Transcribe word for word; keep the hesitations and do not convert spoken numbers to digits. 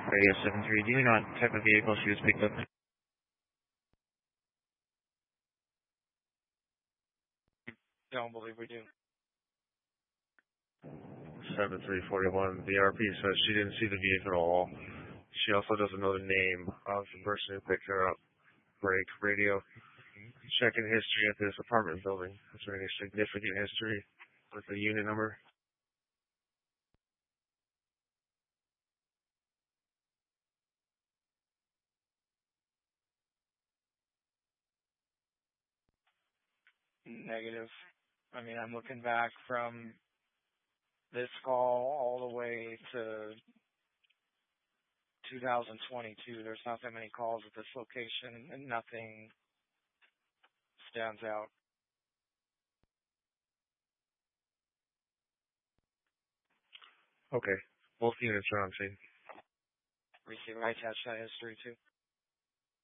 Radio seven three, do you know what type of vehicle she was picked up in? Don't believe we do. seven three four one, the R P says she didn't see the vehicle at all. She also doesn't know the name of the person who picked her up. Break, radio, checking history at this apartment building. Is there any significant history with the unit number? Negative. I mean, I'm looking back from this call all the way to two thousand twenty-two. There's not that many calls at this location, and nothing stands out. Okay. Both units are on scene. Receiver, I attach that history too.